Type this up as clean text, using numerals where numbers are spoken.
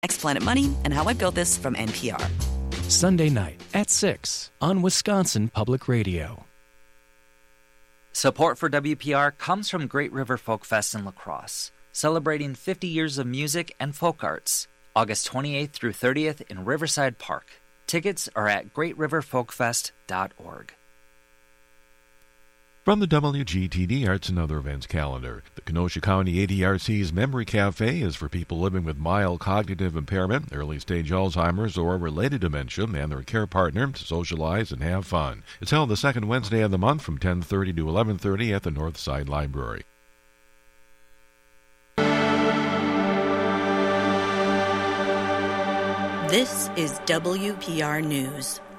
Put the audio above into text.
Planet Money and How I Built This from NPR. Sunday night at 6 on Wisconsin Public Radio. Support for WPR comes from Great River Folk Fest in La Crosse, celebrating 50 years of music and folk arts, August 28th through 30th in Riverside Park. Tickets are at greatriverfolkfest.org. From the WGTD Arts and Other Events calendar, the Kenosha County ADRC's Memory Cafe is for people living with mild cognitive impairment, early-stage Alzheimer's, or related dementia, and their care partner to socialize and have fun. It's held the second Wednesday of the month from 10:30 to 11:30 at the Northside Library. This is WPR News.